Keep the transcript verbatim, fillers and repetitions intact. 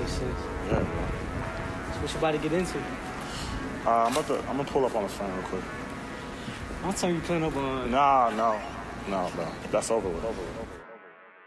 makes sense. Yeah, bro. So what you about to get into? Uh, I'm about to, I'm gonna pull up on the phone real quick. I'll tell you playing up on. Nah, no, no, no. That's over with. Over with. Over with.